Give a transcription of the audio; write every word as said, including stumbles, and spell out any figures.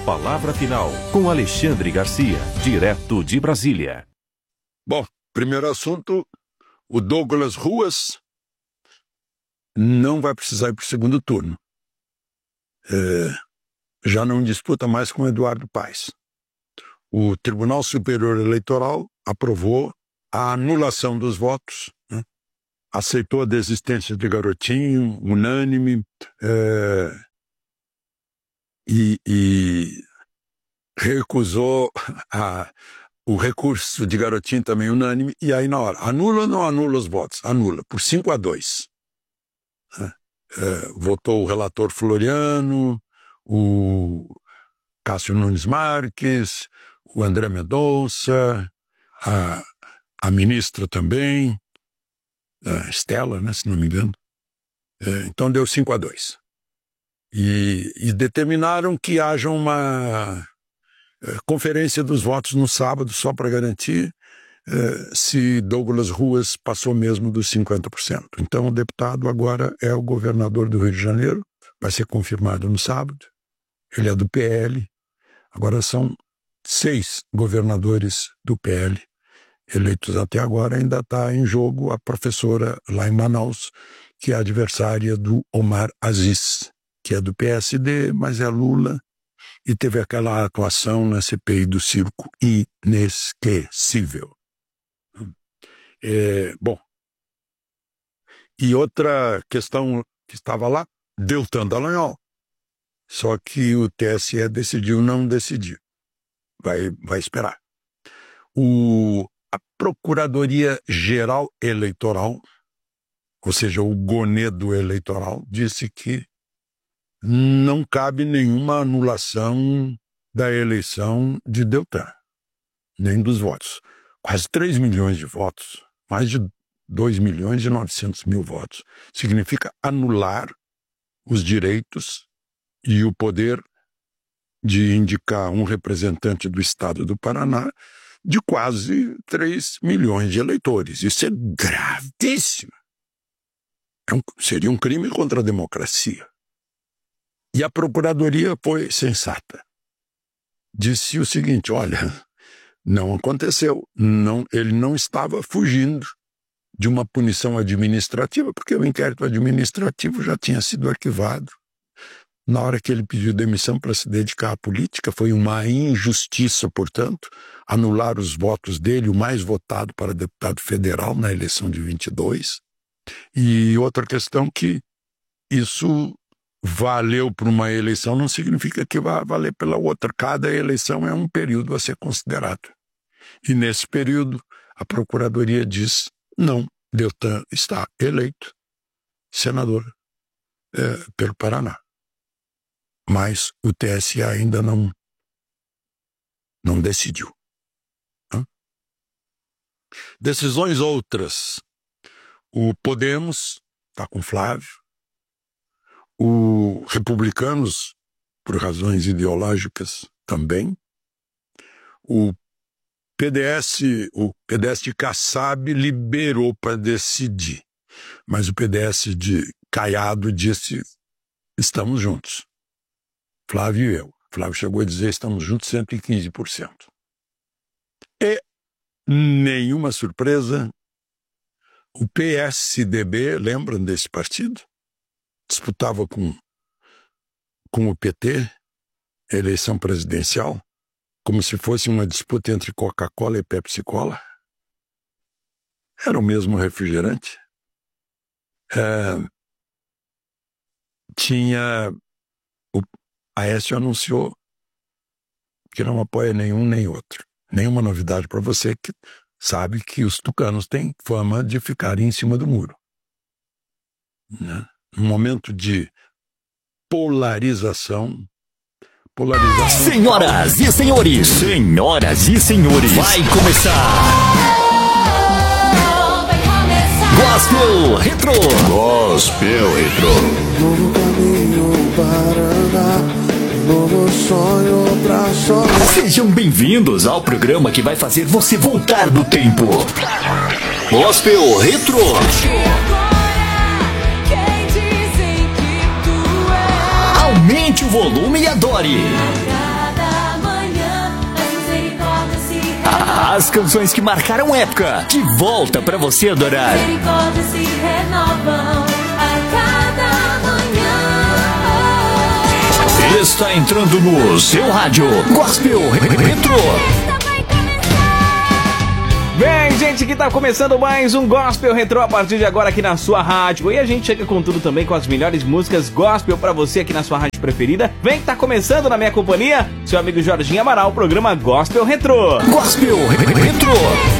palavra final com Alexandre Garcia, direto de Brasília. Bom, primeiro assunto, o Douglas Ruas não vai precisar ir para o segundo turno. É, já não disputa mais com Eduardo Paes. O Tribunal Superior Eleitoral aprovou a anulação dos votos, né? Aceitou a desistência de Garotinho, unânime, é, e, e recusou a, o recurso de Garotinho também unânime, e aí na hora, anula ou não anula os votos? Anula, por cinco a dois. É, é, votou o relator Floriano, o Cássio Nunes Marques, o André Mendonça, a, a ministra também, a Estela, né, se não me engano. É, então deu cinco a dois. E, e determinaram que haja uma é, conferência dos votos no sábado, só para garantir é, se Douglas Ruas passou mesmo dos cinquenta por cento. Então o deputado agora é o governador do Rio de Janeiro, vai ser confirmado no sábado. Ele é do P L. Agora são seis governadores do P L eleitos até agora. Ainda está em jogo a professora lá em Manaus, que é adversária do Omar Aziz, que é do P S D, mas é Lula, e teve aquela atuação na C P I do circo inesquecível. É, bom, e outra questão que estava lá, Deltan Dallagnol. Só que o T S E decidiu não decidir. Vai, vai esperar. O, a Procuradoria-Geral Eleitoral, ou seja, o Gonedo Eleitoral, disse que não cabe nenhuma anulação da eleição de Deltan, nem dos votos. Quase três milhões de votos, mais de dois milhões e novecentos mil votos. Significa anular os direitos e o poder de indicar um representante do estado do Paraná de quase três milhões de eleitores. Isso é gravíssimo. É um, seria um crime contra a democracia. E a Procuradoria foi sensata. Disse o seguinte, olha, não aconteceu. Não, ele não estava fugindo de uma punição administrativa, porque o inquérito administrativo já tinha sido arquivado. Na hora que ele pediu demissão para se dedicar à política, foi uma injustiça, portanto, anular os votos dele, o mais votado para deputado federal na eleição de vinte e dois. E outra questão que isso valeu para uma eleição não significa que vai valer pela outra. Cada eleição é um período a ser considerado. E nesse período, a Procuradoria diz, não, Deltan está eleito senador é, pelo Paraná. Mas o T S E ainda não, não decidiu. Hã? Decisões outras. O Podemos está com Flávio. O Republicanos, por razões ideológicas, também. O P D S, o P D S de Kassab liberou para decidir. Mas o P D S de Caiado disse, estamos juntos. Flávio e eu. Flávio chegou a dizer, estamos juntos cento e quinze por cento. E, nenhuma surpresa, o P S D B, lembram desse partido? Disputava com, com o P T, a eleição presidencial, como se fosse uma disputa entre Coca-Cola e Pepsi-Cola. Era o mesmo refrigerante. É, tinha... O Aécio anunciou que não apoia nenhum nem outro. Nenhuma novidade para você que sabe que os tucanos têm fama de ficarem em cima do muro. Né? Um momento de polarização. polarização. Senhoras e senhores, senhoras e senhores, vai começar! Gospel Retro! Gospel Retro! Novo caminho para andar, novo sonho pra sonhar. Sejam bem-vindos ao programa que vai fazer você voltar do tempo. Gospel Retro! Aumente o volume e adore! As canções que marcaram época, de volta pra você adorar. Misericórdia se renovam a cada manhã. Está entrando no seu rádio Gospel Retro. Bem, gente, que tá começando mais um Gospel Retro a partir de agora aqui na sua rádio. E a gente chega com tudo também, com as melhores músicas gospel pra você aqui na sua rádio preferida. Vem que tá começando na minha companhia, seu amigo Jorginho Amaral, o programa Gospel Retro. Gospel Retro.